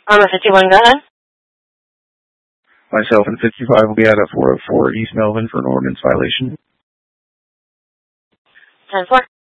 On the 51, go ahead. Myself and 55 will be out at 404 East Melvin for an ordinance violation. 10-4.